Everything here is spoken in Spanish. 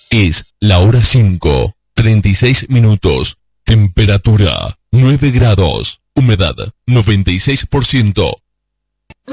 Es la hora 5, 36 minutos. Temperatura 9 grados. Humedad 96%.